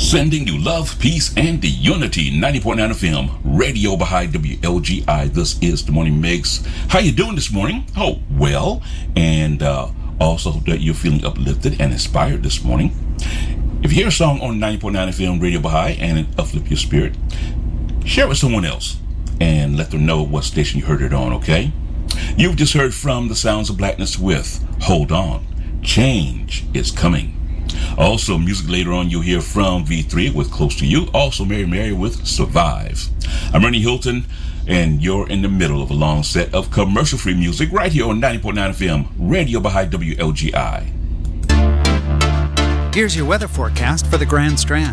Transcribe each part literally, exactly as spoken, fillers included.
Sending you love, peace, and the unity. ninety point nine F M, Radio Baha'i W L G I. This is the Morning Mix. How you doing this morning? Oh, well. And uh, also hope that you're feeling uplifted and inspired this morning. If you hear a song on ninety point nine F M, Radio Baha'i, and it uplift your spirit, share it with someone else and let them know what station you heard it on, okay? You've just heard from the Sounds of Blackness with Hold On. Change is coming. Also, music later on, you'll hear from V three with Close to You. Also, Mary Mary with Survive. I'm Ernie Hilton, and you're in the middle of a long set of commercial-free music right here on ninety point nine F M, Radio Baha'i W L G I. Here's your weather forecast for the Grand Strand.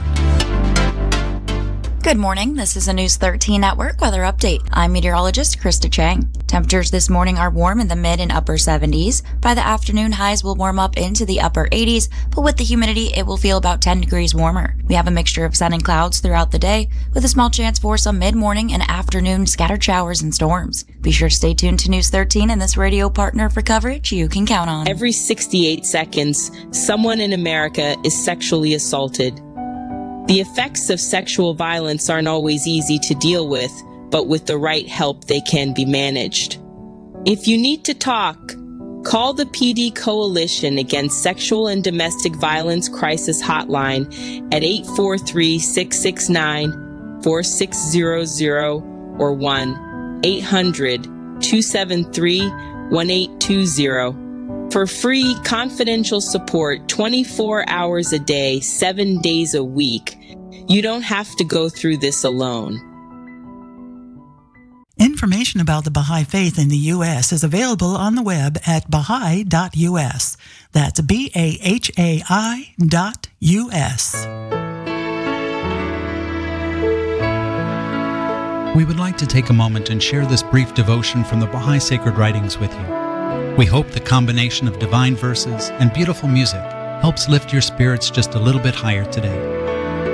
Good morning. This is a News thirteen Network weather update. I'm meteorologist Krista Chang. Temperatures this morning are warm in the mid and upper seventies. By the afternoon, highs will warm up into the upper eighties, but with the humidity, it will feel about ten degrees warmer. We have a mixture of sun and clouds throughout the day, with a small chance for some mid-morning and afternoon scattered showers and storms. Be sure to stay tuned to News thirteen and this radio partner for coverage you can count on. Every sixty-eight seconds, someone in America is sexually assaulted. The effects of sexual violence aren't always easy to deal with, but with the right help, they can be managed. If you need to talk, call the P D Coalition Against Sexual and Domestic Violence Crisis Hotline at eight four three, six six nine, four six zero zero or one eight hundred, two seven three, one eight two zero. For free, confidential support twenty-four hours a day, seven days a week. You don't have to go through this alone. Information about the Baha'i Faith in the U S is available on the web at baha'i dot U S. That's B A H A I dot U S. We would like to take a moment and share this brief devotion from the Baha'i Sacred Writings with you. We hope the combination of divine verses and beautiful music helps lift your spirits just a little bit higher today.